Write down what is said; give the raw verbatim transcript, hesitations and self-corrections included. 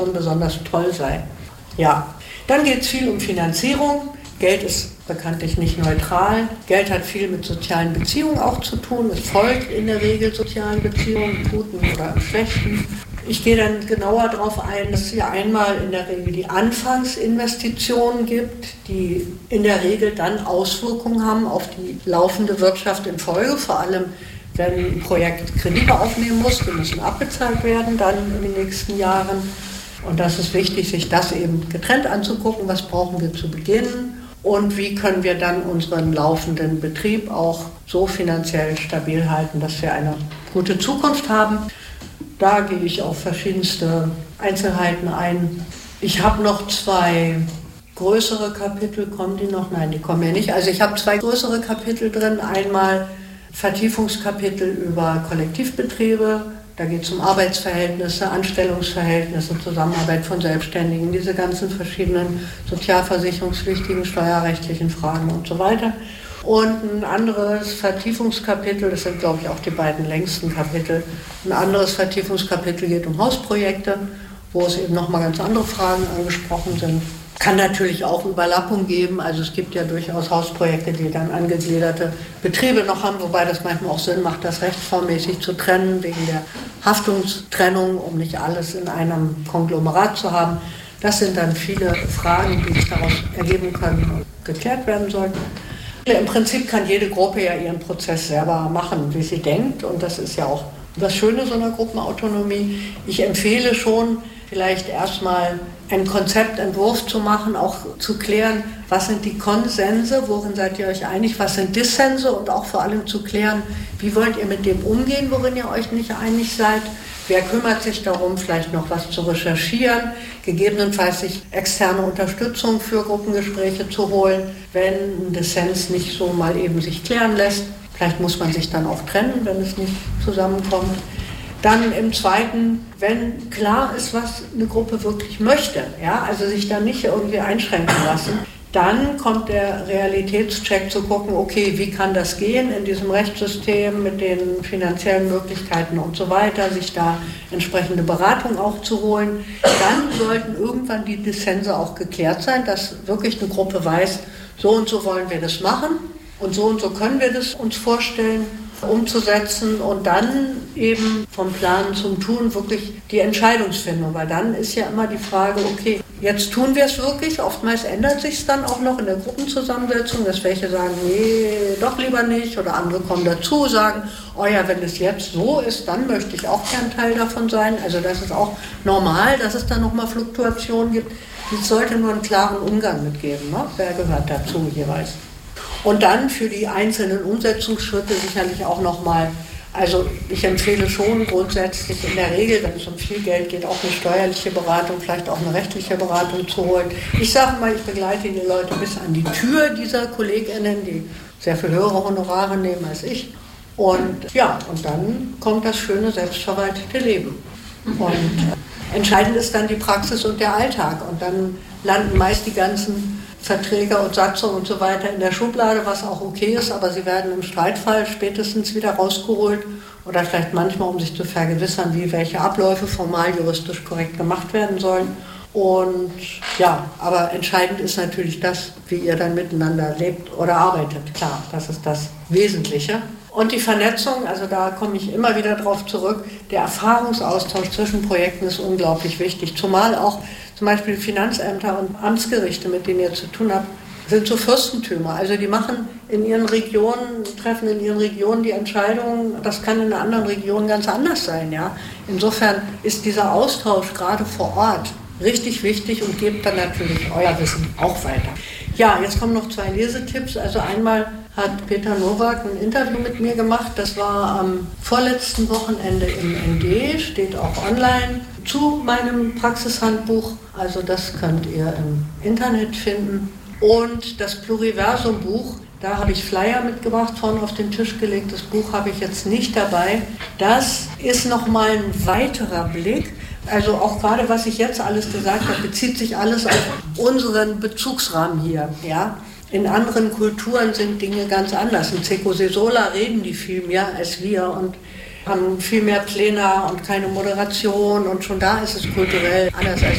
besonders toll sei. Ja, dann geht es viel um Finanzierung. Geld ist bekanntlich nicht neutral. Geld hat viel mit sozialen Beziehungen auch zu tun. Es folgt in der Regel sozialen Beziehungen, im Guten oder im Schlechten. Ich gehe dann genauer darauf ein, dass es ja einmal in der Regel die Anfangsinvestitionen gibt, die in der Regel dann Auswirkungen haben auf die laufende Wirtschaft in Folge, vor allem wenn ein Projekt Kredite aufnehmen muss, die müssen abbezahlt werden dann in den nächsten Jahren. Und das ist wichtig, sich das eben getrennt anzugucken, was brauchen wir zu Beginn und wie können wir dann unseren laufenden Betrieb auch so finanziell stabil halten, dass wir eine gute Zukunft haben. Da gehe ich auf verschiedenste Einzelheiten ein. Ich habe noch zwei größere Kapitel, kommen die noch? Nein, die kommen ja nicht. Also ich habe zwei größere Kapitel drin. Einmal Vertiefungskapitel über Kollektivbetriebe. Da geht es um Arbeitsverhältnisse, Anstellungsverhältnisse, Zusammenarbeit von Selbstständigen, diese ganzen verschiedenen sozialversicherungspflichtigen, steuerrechtlichen Fragen und so weiter. Und ein anderes Vertiefungskapitel, das sind glaube ich auch die beiden längsten Kapitel, ein anderes Vertiefungskapitel geht um Hausprojekte, wo es eben nochmal ganz andere Fragen angesprochen sind. Kann natürlich auch Überlappung geben, also es gibt ja durchaus Hausprojekte, die dann angegliederte Betriebe noch haben, wobei das manchmal auch Sinn macht, das rechtsformmäßig zu trennen, wegen der Haftungstrennung, um nicht alles in einem Konglomerat zu haben. Das sind dann viele Fragen, die sich daraus ergeben können und geklärt werden sollten. Im Prinzip kann jede Gruppe ja ihren Prozess selber machen, wie sie denkt, und das ist ja auch das Schöne so einer Gruppenautonomie. Ich empfehle schon, vielleicht erstmal einen Konzeptentwurf zu machen, auch zu klären, was sind die Konsense, worin seid ihr euch einig, was sind Dissense und auch vor allem zu klären, wie wollt ihr mit dem umgehen, worin ihr euch nicht einig seid. Wer kümmert sich darum, vielleicht noch was zu recherchieren, gegebenenfalls sich externe Unterstützung für Gruppengespräche zu holen, wenn ein Dissens nicht so mal eben sich klären lässt. Vielleicht muss man sich dann auch trennen, wenn es nicht zusammenkommt. Dann im Zweiten, wenn klar ist, was eine Gruppe wirklich möchte, ja, also sich dann nicht irgendwie einschränken lassen, dann kommt der Realitätscheck zu gucken, okay, wie kann das gehen in diesem Rechtssystem mit den finanziellen Möglichkeiten und so weiter, sich da entsprechende Beratung auch zu holen. Dann sollten irgendwann die Dissense auch geklärt sein, dass wirklich eine Gruppe weiß, so und so wollen wir das machen und so und so können wir das uns vorstellen, umzusetzen und dann eben vom Planen zum Tun wirklich die Entscheidungsfindung, weil dann ist ja immer die Frage, okay, jetzt tun wir es wirklich, oftmals ändert sich es dann auch noch in der Gruppenzusammensetzung, dass welche sagen, nee, doch lieber nicht, oder andere kommen dazu, sagen, oh ja, wenn es jetzt so ist, dann möchte ich auch gern Teil davon sein, also das ist auch normal, dass es dann nochmal Fluktuationen gibt, es sollte nur einen klaren Umgang mitgeben, ne? Wer gehört dazu jeweils. Und dann für die einzelnen Umsetzungsschritte sicherlich auch nochmal, also ich empfehle schon grundsätzlich in der Regel, wenn es um viel Geld geht, auch eine steuerliche Beratung, vielleicht auch eine rechtliche Beratung zu holen. Ich sage mal, ich begleite die Leute bis an die Tür dieser KollegInnen, die sehr viel höhere Honorare nehmen als ich. Und ja, und dann kommt das schöne, selbstverwaltete Leben. Und entscheidend ist dann die Praxis und der Alltag. Und dann landen meist die ganzen Verträge und Satzungen und so weiter in der Schublade, was auch okay ist, aber sie werden im Streitfall spätestens wieder rausgeholt oder vielleicht manchmal, um sich zu vergewissern, wie welche Abläufe formal juristisch korrekt gemacht werden sollen. Und ja, aber entscheidend ist natürlich das, wie ihr dann miteinander lebt oder arbeitet. Klar, das ist das Wesentliche. Und die Vernetzung, also da komme ich immer wieder drauf zurück, der Erfahrungsaustausch zwischen Projekten ist unglaublich wichtig, zumal auch zum Beispiel Finanzämter und Amtsgerichte, mit denen ihr zu tun habt, sind so Fürstentümer. Also die machen in ihren Regionen, treffen in ihren Regionen die Entscheidungen, das kann in einer anderen Region ganz anders sein. Ja? Insofern ist dieser Austausch gerade vor Ort richtig wichtig und gebt dann natürlich euer Wissen auch weiter. Ja, jetzt kommen noch zwei Lesetipps. Also einmal hat Peter Nowak ein Interview mit mir gemacht. Das war am vorletzten Wochenende im N D, steht auch online, zu meinem Praxishandbuch. Also das könnt ihr im Internet finden. Und das Pluriversum-Buch, da habe ich Flyer mitgebracht, vorne auf den Tisch gelegt. Das Buch habe ich jetzt nicht dabei. Das ist nochmal ein weiterer Blick. Also auch gerade, was ich jetzt alles gesagt habe, bezieht sich alles auf unseren Bezugsrahmen hier. Ja? In anderen Kulturen sind Dinge ganz anders. In Secosesola reden die viel mehr als wir und haben viel mehr Pläne und keine Moderation. Und schon da ist es kulturell anders als